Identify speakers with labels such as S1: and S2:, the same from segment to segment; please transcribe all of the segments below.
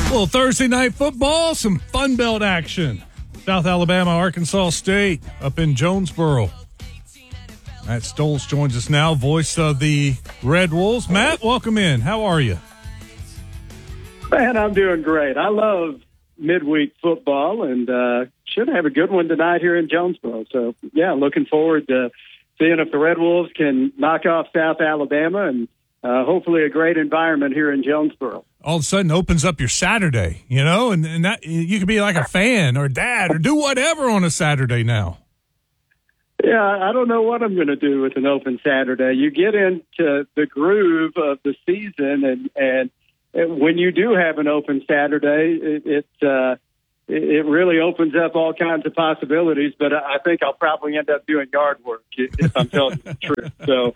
S1: Well, Thursday night football, some Fun Belt action. South Alabama, Arkansas State up in Jonesboro. Matt Stoles joins us now, voice of the Red Wolves. Matt, welcome in. How are you?
S2: Man, I'm doing great. I love midweek football and should have a good one tonight here in Jonesboro. So, yeah, looking forward to seeing if the Red Wolves can knock off South Alabama and hopefully a great environment here in Jonesboro.
S1: All of a sudden opens up your Saturday, you know, and that you could be like a fan or dad or do whatever on a Saturday now.
S2: Yeah, I don't know what I'm going to do with an open Saturday. You get into the groove of the season, and when you do have an open Saturday, it really opens up all kinds of possibilities. But I think I'll probably end up doing yard work if I'm telling you the truth. So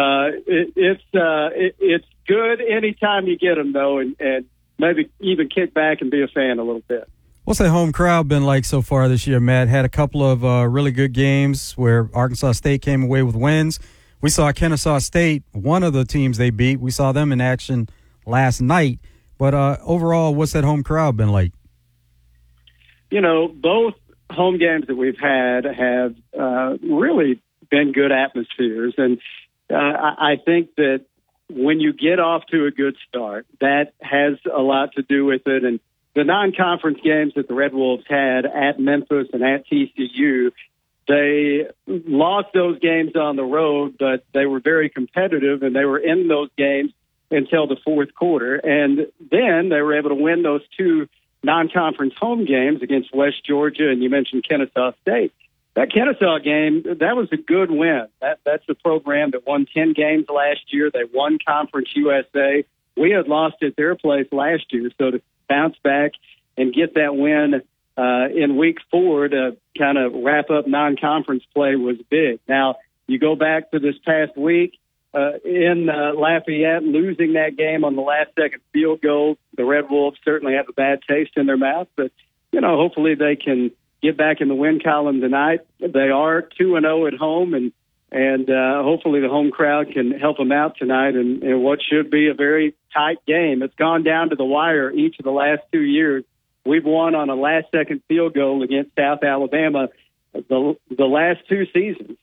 S2: it's good anytime you get them, though, and maybe even kick back and be a fan a little bit.
S3: What's that home crowd been like so far this year, Matt? Had a couple of really good games where Arkansas State came away with wins. We saw Kennesaw State, one of the teams they beat. We saw them in action last night. But overall, what's that home crowd been like?
S2: You know, both home games that we've had have really been good atmospheres. And I think that when you get off to a good start, that has a lot to do with it. And the non-conference games that the Red Wolves had at Memphis and at TCU, they lost those games on the road, but they were very competitive, and they were in those games until the fourth quarter. And then they were able to win those two non-conference home games against West Georgia, and you mentioned Kennesaw State. That Kennesaw game, that was a good win. That's the program that won 10 games last year. They won Conference USA. We had lost at their place last year, so to bounce back and get that win in week 4 to kind of wrap up non-conference play was big. Now, you go back to this past week in Lafayette, losing that game on the last-second field goal. The Red Wolves certainly have a bad taste in their mouth, but, you know, hopefully they can get back in the win column tonight. They are 2-0 at home, and hopefully the home crowd can help them out tonight in what should be a very tight game. It's gone down to the wire each of the last 2 years. We've won on a last-second field goal against South Alabama the last 2 seasons.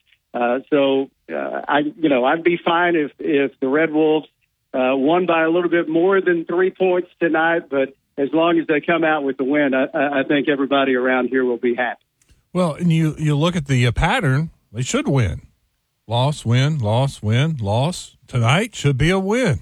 S2: I'd be fine if the Red Wolves won by a little bit more than 3 points tonight, but as long as they come out with the win, I think everybody around here will be happy.
S1: Well, and you look at the pattern, they should win. Loss, win, loss, win, loss. Tonight should be a win.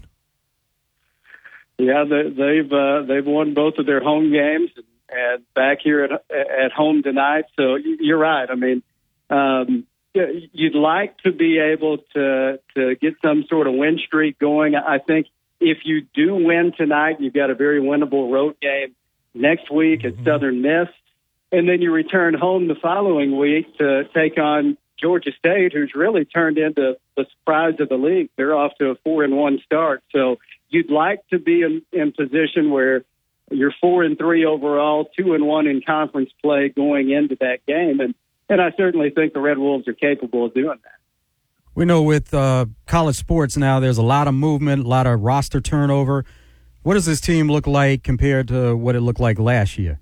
S2: Yeah, they've won both of their home games and back here at home tonight. So you're right. I mean, you'd like to be able to get some sort of win streak going. I think if you do win tonight, you've got a very winnable road game next week at Southern Miss, and then you return home the following week to take on Georgia State, who's really turned into the surprise of the league. They're off to a 4-1 start. So you'd like to be in position where you're 4-3 overall, 2-1 in conference play going into that game. And I certainly think the Red Wolves are capable of doing that.
S3: We know with college sports now, there's a lot of movement, a lot of roster turnover. What does this team look like compared to what it looked like last year?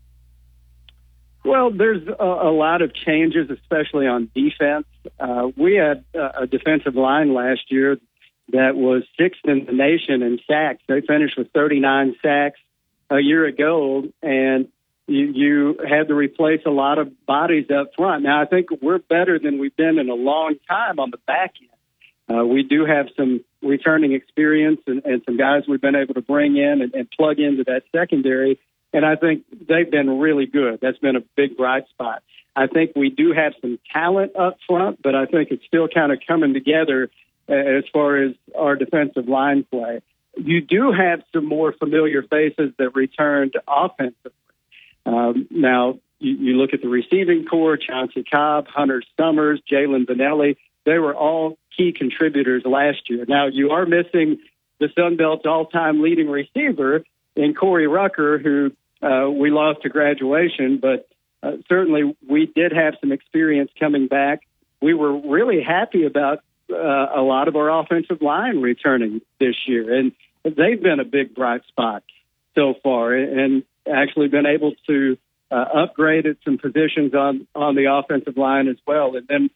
S2: Well, there's a lot of changes, especially on defense. We had a defensive line last year that was 6th in the nation in sacks. They finished with 39 sacks a year ago, and you had to replace a lot of bodies up front. Now, I think we're better than we've been in a long time on the back end. We do have some returning experience and some guys we've been able to bring in and plug into that secondary, and I think they've been really good. That's been a big bright spot. I think we do have some talent up front, but I think it's still kind of coming together as far as our defensive line play. You do have some more familiar faces that returned offensively. Now, you look at the receiving core, Chauncey Cobb, Hunter Summers, Jalen Benelli. They were all key contributors last year. Now, you are missing the Sun Belt's all-time leading receiver in Corey Rucker, who we lost to graduation, but certainly we did have some experience coming back. We were really happy about a lot of our offensive line returning this year, and they've been a big bright spot. so far, and actually been able to upgrade at some positions on the offensive line as well. And then,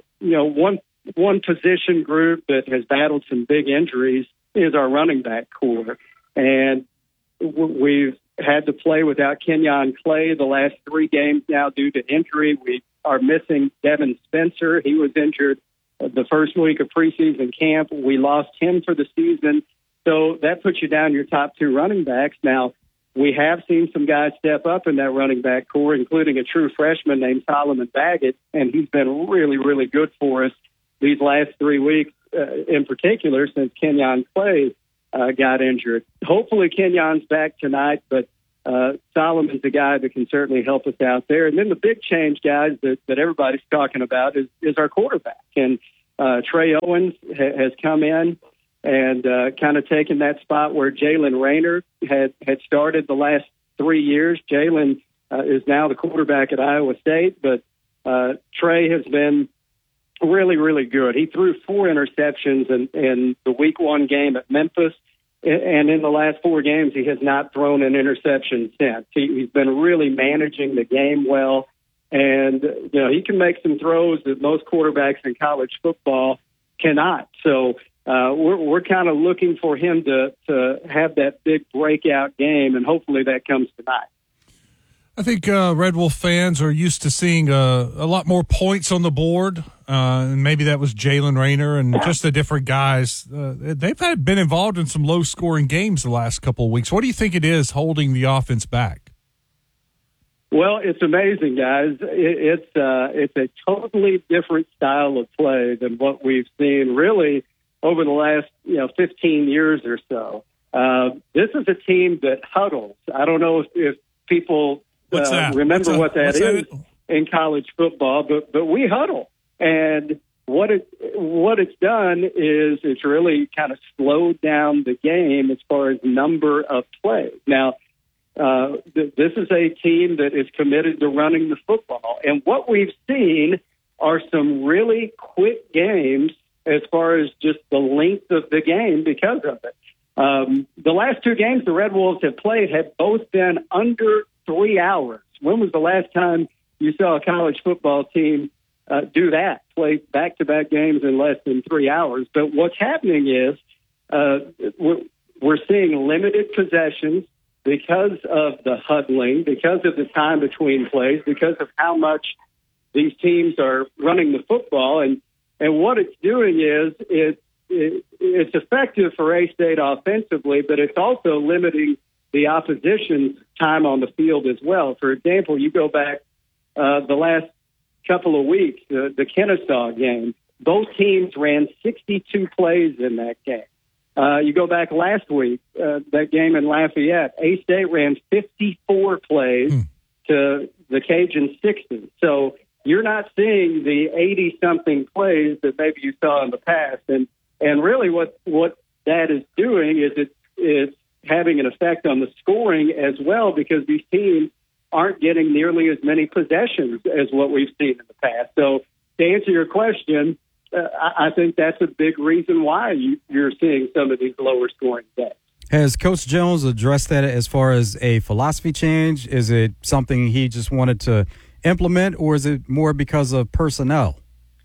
S2: one position group that has battled some big injuries is our running back core. And we've had to play without Kenyon Clay the last 3 games now due to injury. We are missing Devin Spencer. He was injured the first week of preseason camp. We lost him for the season. So that puts you down your top 2 running backs. Now, we have seen some guys step up in that running back core, including a true freshman named Solomon Baggett, and he's been really, really good for us these last 3 weeks, in particular, since Kenyon Clay got injured. Hopefully Kenyon's back tonight, but Solomon's a guy that can certainly help us out there. And then the big change, guys, that everybody's talking about is our quarterback. And Trey Owens has come in and kind of taken that spot where Jalen Rayner had started the last 3 years. Jalen is now the quarterback at Iowa State, but Trey has been really, really good. He threw 4 interceptions in the Week 1 game at Memphis, and in the last 4 games, he has not thrown an interception since. He's been really managing the game well, and he can make some throws that most quarterbacks in college football cannot. So we're kind of looking for him to have that big breakout game, and hopefully that comes tonight.
S1: I think Red Wolf fans are used to seeing a lot more points on the board, and maybe that was Jalen Rayner and just the different guys. They've been involved in some low-scoring games the last couple of weeks. What do you think it is holding the offense back?
S2: Well, it's amazing, guys. It's a totally different style of play than what we've seen really over the last 15 years or so. This is a team that huddles. I don't know if people remember what that is in college football, but we huddle. And what it's done is it's really kind of slowed down the game as far as number of plays. Now, this is a team that is committed to running the football. And what we've seen are some really quick games as far as just the length of the game because of it. The last 2 games the Red Wolves have played have both been under 3 hours. When was the last time you saw a college football team do that, play back-to-back games in less than 3 hours? But what's happening is we're seeing limited possessions because of the huddling, because of the time between plays, because of how much these teams are running the football. And what it's doing is it's effective for A-State offensively, but it's also limiting the opposition's time on the field as well. For example, you go back the last couple of weeks, the Kennesaw game, both teams ran 62 plays in that game. You go back last week, that game in Lafayette, A-State ran 54 plays to the Cajun 60. So you're not seeing the 80-something plays that maybe you saw in the past. And really what that is doing is it's having an effect on the scoring as well, because these teams aren't getting nearly as many possessions as what we've seen in the past. So to answer your question, I think that's a big reason why you're seeing some of these lower scoring games.
S3: Has Coach Jones addressed that as far as a philosophy change? Is it something he just wanted to implement, or is it more because of personnel?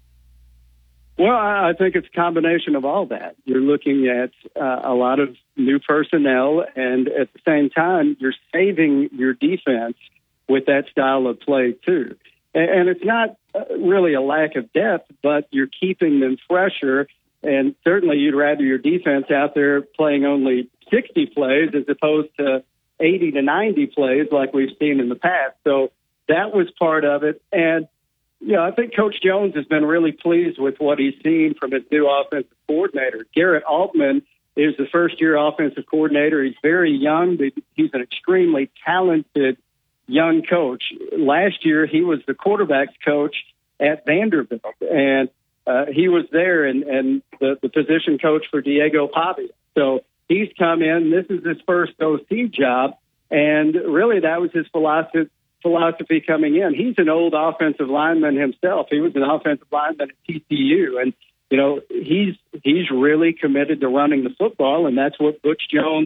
S2: Well, I think it's a combination of all that. You're looking at a lot of new personnel, and at the same time, you're saving your defense with that style of play, too. And it's not really a lack of depth, but you're keeping them fresher, and certainly you'd rather your defense out there playing only 60 plays as opposed to 80 to 90 plays like we've seen in the past. So that was part of it. And I think Coach Jones has been really pleased with what he's seen from his new offensive coordinator. Garrett Altman is the first-year offensive coordinator. He's very young, but he's an extremely talented young coach. Last year, he was the quarterback's coach at Vanderbilt, and he was there and the position coach for Diego Pavia. So he's come in. This is his first OC job, and really that was his philosophy coming in. He's an old offensive lineman himself. He was an offensive lineman at TCU, and he's really committed to running the football, and that's what Butch Jones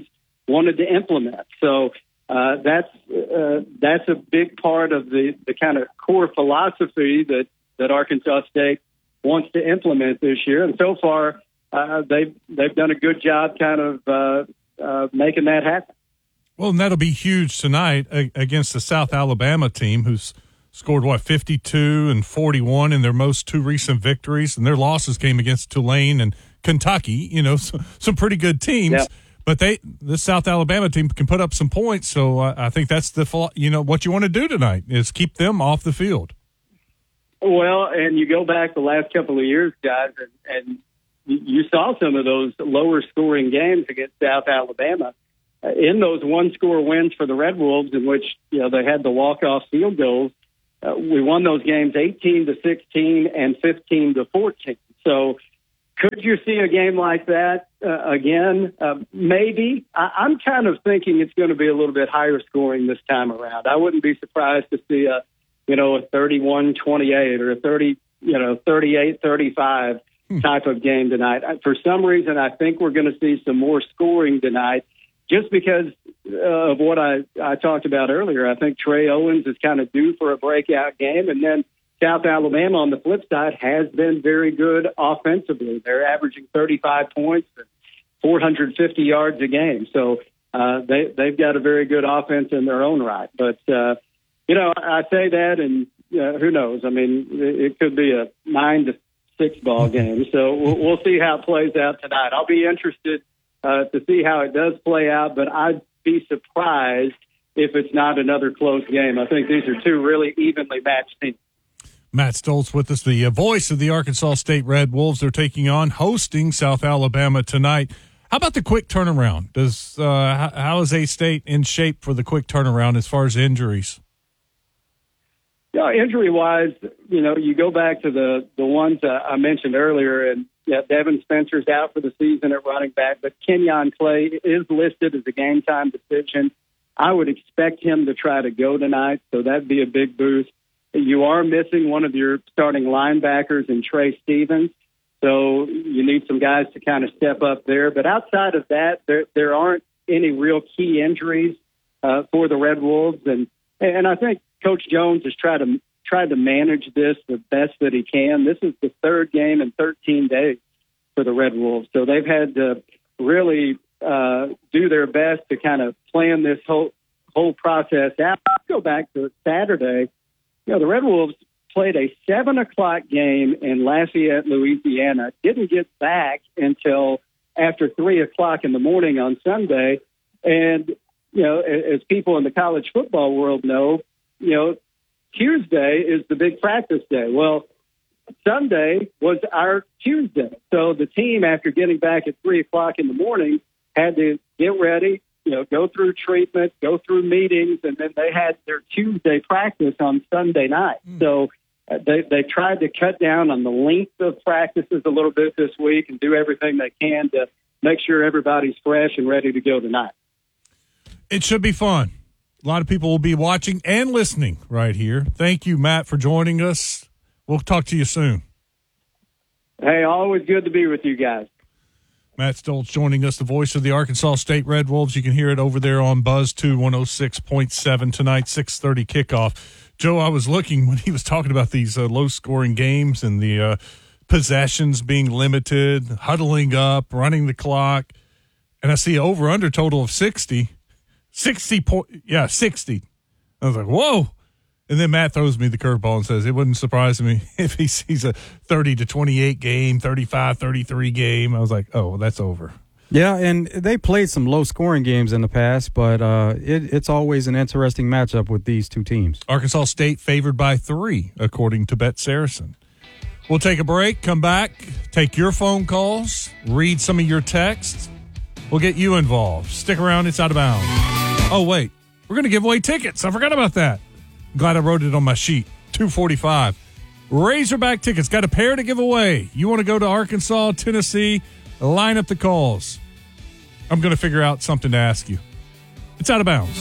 S2: wanted to implement. So that's a big part of the kind of core philosophy that Arkansas State wants to implement this year. And so far, they've done a good job kind of making that happen.
S1: Well, and that'll be huge tonight against the South Alabama team, who's scored, 52 and 41 in their most two recent victories, and their losses came against Tulane and Kentucky, some pretty good teams.
S2: Yeah.
S1: But the South Alabama team can put up some points, so I think that's what you want to do tonight is keep them off the field.
S2: Well, and you go back the last couple of years, guys, and you saw some of those lower-scoring games against South Alabama. In those one-score wins for the Red Wolves, in which they had the walk-off field goals, we won those games 18-16 and 15-14. So, could you see a game like that again? Maybe. I'm kind of thinking it's going to be a little bit higher scoring this time around. I wouldn't be surprised to see a 31-28 or a 38-35 type of game tonight. For some reason, I think we're going to see some more scoring tonight. Just because of what I talked about earlier, I think Trey Owens is kind of due for a breakout game. And then South Alabama, on the flip side, has been very good offensively. They're averaging 35 points and 450 yards a game. So they've got a very good offense in their own right. But, I say that, and who knows? I mean, it could be a 9-6 ball game. So we'll see how it plays out tonight. I'll be interested to see how it does play out, but I'd be surprised if it's not another close game. I think these are two really evenly matched teams.
S1: Matt Stolz with us, the voice of the Arkansas State Red Wolves. They're hosting South Alabama tonight. How about the quick turnaround? How is A-State in shape for the quick turnaround as far as injuries?
S2: Yeah, injury-wise, you go back to the ones I mentioned earlier, and Devin Spencer's out for the season at running back, but Kenyon Clay is listed as a game-time decision. I would expect him to try to go tonight, so that'd be a big boost. You are missing one of your starting linebackers in Trey Stevens, so you need some guys to kind of step up there. But outside of that, there aren't any real key injuries for the Red Wolves, and I think Coach Jones has tried to manage this the best that he can. This is the third game in 13 days for the Red Wolves, so they've had to really do their best to kind of plan this whole process out. Let's go back to Saturday. The Red Wolves played a 7:00 game in Lafayette, Louisiana. Didn't get back until after 3:00 in the morning on Sunday, and as people in the college football world know, Tuesday is the big practice day. Well, Sunday was our Tuesday. So the team, after getting back at 3:00 in the morning, had to get ready, go through treatment, go through meetings, and then they had their Tuesday practice on Sunday night. So they tried to cut down on the length of practices a little bit this week and do everything they can to make sure everybody's fresh and ready to go tonight.
S1: It should be fun. A lot of people will be watching and listening right here. Thank you, Matt, for joining us. We'll talk to you soon.
S2: Hey, always good to be with you guys.
S1: Matt Stolz joining us, the voice of the Arkansas State Red Wolves. You can hear it over there on Buzz 2 106.7 tonight, 6:30 kickoff. Joe, I was looking when he was talking about these low-scoring games and the possessions being limited, huddling up, running the clock, and I see an over-under total of 60. 60. I was like, whoa. And then Matt throws me the curveball and says, it wouldn't surprise me if he sees a 30-28 game, 35-33 game. I was like, oh, well, that's over.
S3: Yeah, and they played some low-scoring games in the past, but it's always an interesting matchup with these two teams.
S1: Arkansas State favored by 3, according to Bet Saracen. We'll take a break, come back, take your phone calls, read some of your texts. We'll get you involved. Stick around. It's Out of Bounds. Oh, wait. We're going to give away tickets. I forgot about that. Glad I wrote it on my sheet. 245. Razorback tickets. Got a pair to give away. You want to go to Arkansas, Tennessee? Line up the calls. I'm going to figure out something to ask you. It's Out of Bounds.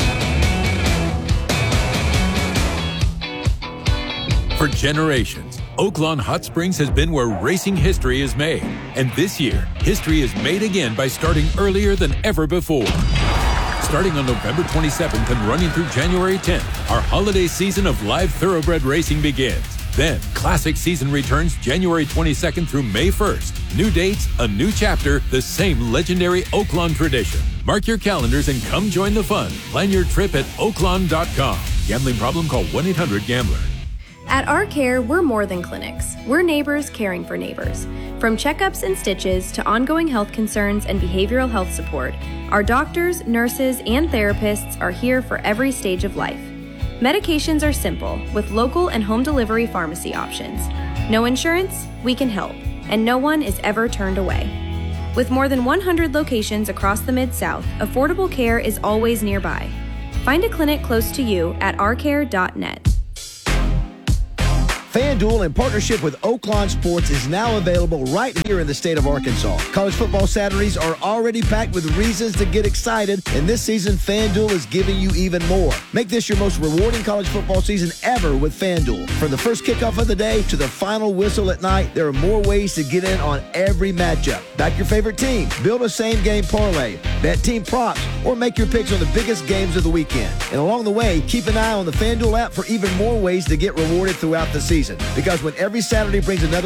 S4: For generations, Oaklawn Hot Springs has been where racing history is made. And this year, history is made again by starting earlier than ever before. Starting on November 27th and running through January 10th, our holiday season of live thoroughbred racing begins. Then, Classic season returns January 22nd through May 1st. New dates, a new chapter, the same legendary Oaklawn tradition. Mark your calendars and come join the fun. Plan your trip at oaklawn.com. Gambling problem? Call 1-800-GAMBLER.
S5: At Our Care, we're more than clinics. We're neighbors caring for neighbors. From checkups and stitches to ongoing health concerns and behavioral health support, our doctors, nurses, and therapists are here for every stage of life. Medications are simple, with local and home delivery pharmacy options. No insurance? We can help, and no one is ever turned away. With more than 100 locations across the Mid-South, affordable care is always nearby. Find a clinic close to you at ourcare.net.
S6: FanDuel, in partnership with Oaklawn Sports, is now available right here in the state of Arkansas. College football Saturdays are already packed with reasons to get excited, and this season, FanDuel is giving you even more. Make this your most rewarding college football season ever with FanDuel. From the first kickoff of the day to the final whistle at night, there are more ways to get in on every matchup. Back your favorite team, build a same-game parlay, bet team props, or make your picks on the biggest games of the weekend. And along the way, keep an eye on the FanDuel app for even more ways to get rewarded throughout the season. Because when every Saturday brings another